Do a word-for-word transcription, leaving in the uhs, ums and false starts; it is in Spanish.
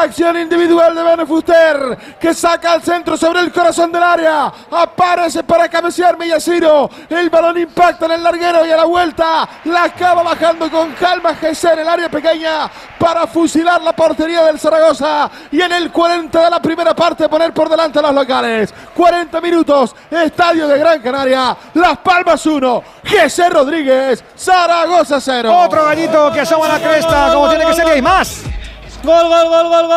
Acción individual de Bene Fuster, que saca al centro sobre el corazón del área. Aparece para cabecear Millaciro. El balón impacta en el larguero y a la vuelta la acaba bajando con calma Gesé en el área pequeña para fusilar la portería del Zaragoza. Y en el cuarenta de la primera parte poner por delante a los locales. cuarenta minutos, Estadio de Gran Canaria. Las Palmas uno, Gesé Rodríguez, Zaragoza cero. Otro gallito que asoma la cresta, como tiene que ser, y hay más. Gol, gol, gol, gol, gol.